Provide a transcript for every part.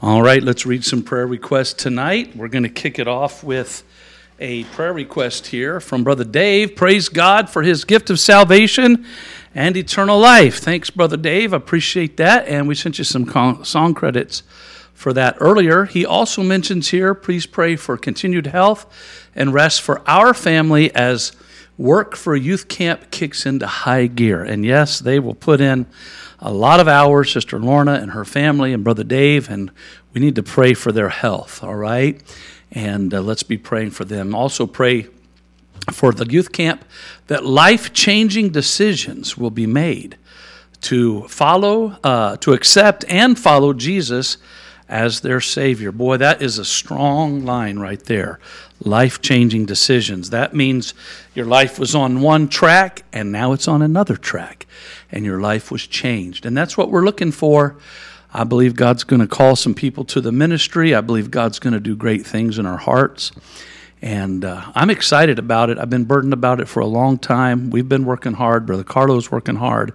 All right, let's read some prayer requests tonight. We're going to kick it off with a prayer request here from Brother Dave. Praise God for his gift of salvation and eternal life. Thanks, Brother Dave. I appreciate that. And we sent you some song credits for that earlier. He also mentions here, please pray for continued health and rest for our family as work for youth camp kicks into high gear. And yes, they will put in a lot of hours, Sister Lorna and her family and Brother Dave, and we need to pray for their health, all right? And let's be praying for them. Also pray for the youth camp that life-changing decisions will be made to follow, to accept and follow Jesus as their Savior. Boy, that is a strong line right there. Life-changing decisions. That means your life was on one track and now it's on another track. And your life was changed. And that's what we're looking for. I believe God's going to call some people to the ministry. I believe God's going to do great things in our hearts. And I'm excited about it. I've been burdened about it for a long time. We've been working hard. Brother Carlo's working hard.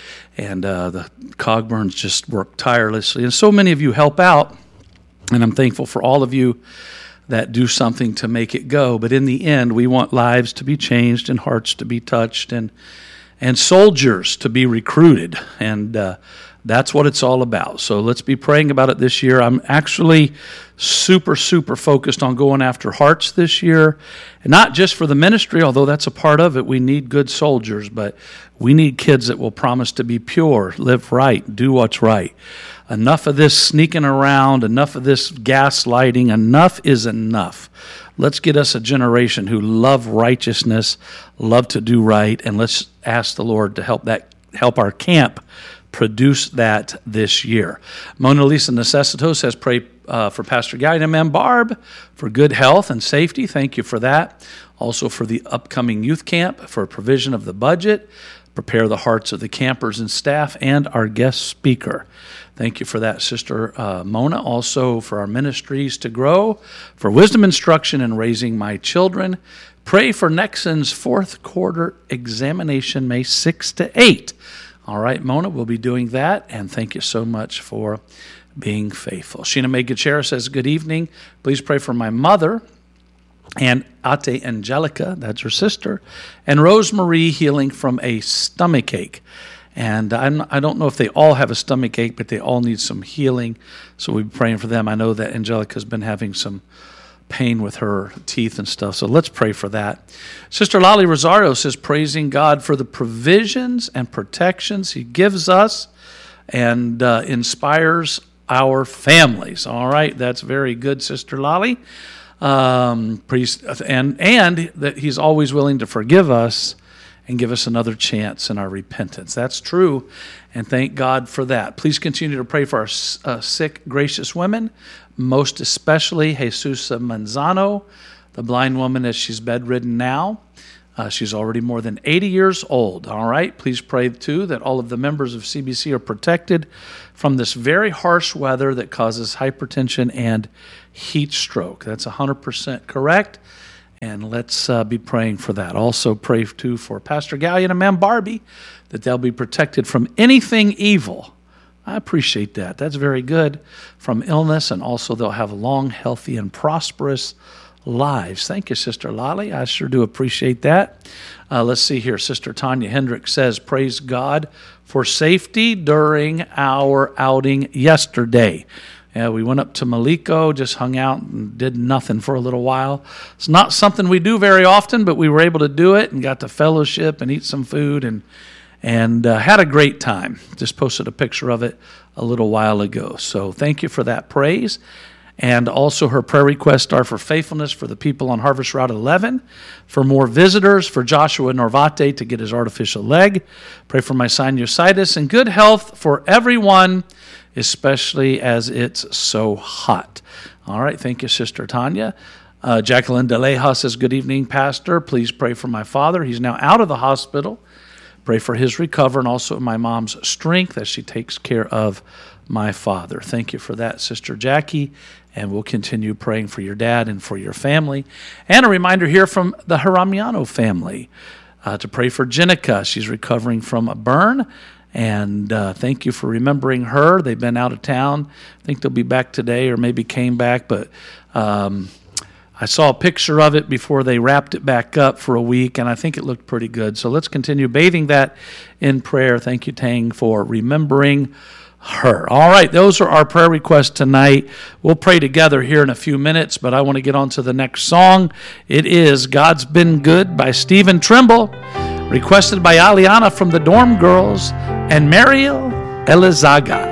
And the Cogburns just work tirelessly. And so many of you help out. And I'm thankful for all of you that do something to make it go. But in the end, we want lives to be changed and hearts to be touched and soldiers to be recruited. And that's what it's all about. So let's be praying about it this year. I'm actually super focused on going after hearts this year. And not just for the ministry, although that's a part of it. We need good soldiers, but we need kids that will promise to be pure, live right, do what's right. Enough of this sneaking around, enough of this gaslighting. Enough is enough. Let's get us a generation who love righteousness, love to do right, and let's ask the Lord to help our camp produce that this year. Mona Lisa Necessito says, pray for Pastor Guy and Ma'am Barb for good health and safety. Thank you for that. Also for the upcoming youth camp, for provision of the budget, prepare the hearts of the campers and staff, and our guest speaker. Thank you for that, Sister Mona. Also for our ministries to grow, for wisdom instruction in raising my children. Pray for Nexon's fourth quarter examination, May 6 to 8. All right, Mona, we'll be doing that, and thank you so much for being faithful. Sheena May Gutierrez says, good evening. Please pray for my mother and Ate Angelica, that's her sister, and Rosemarie healing from a stomach ache. And I don't know if they all have a stomach ache, but they all need some healing, so we'll be praying for them. I know that Angelica's been having some pain with her teeth and stuff, so let's pray for that. Sister Lolly Rosario says, praising God for the provisions and protections He gives us and inspires our families. All right, that's very good, Sister Lolly. And that He's always willing to forgive us and give us another chance in our repentance. That's true, and thank God for that. Please continue to pray for our sick, gracious women, most especially Jesus Manzano, the blind woman as she's bedridden now. She's already more than 80 years old. All right, please pray too that all of the members of CBC are protected from this very harsh weather that causes hypertension and heat stroke. That's 100% correct. And let's be praying for that. Also pray, too, for Pastor Gallion and Ma'am Barbie, that they'll be protected from anything evil. I appreciate that. That's very good. From illness, and also they'll have long, healthy, and prosperous lives. Thank you, Sister Lolly. I sure do appreciate that. Let's see here. Sister Tanya Hendricks says, praise God for safety during our outing yesterday. We went up to Maliko, just hung out and did nothing for a little while. It's not something we do very often, but we were able to do it and got to fellowship and eat some food and had a great time. Just posted a picture of it a little while ago. So thank you for that praise. And also her prayer requests are for faithfulness for the people on Harvest Route 11, for more visitors, for Joshua Norvate to get his artificial leg. Pray for my sinusitis and good health for everyone, especially as it's so hot. All right, thank you, Sister Tanya. Jacqueline DeLeja says, good evening, Pastor. Please pray for my father. He's now out of the hospital. Pray for his recovery and also my mom's strength as she takes care of my father. Thank you for that, Sister Jackie. And we'll continue praying for your dad and for your family. And a reminder here from the Haramiano family to pray for Jenica. She's recovering from a burn And thank you for remembering her. They've been out of town. I think they'll be back today or maybe came back, but I saw a picture of it before they wrapped it back up for a week, and I think it looked pretty good. So let's continue bathing that in prayer. Thank you, Tang, for remembering her. All right, those are our prayer requests tonight. We'll pray together here in a few minutes, but I want to get on to the next song. It is God's Been Good by Stephen Trimble, requested by Aliana from the Dorm Girls and Mariel Elizaga.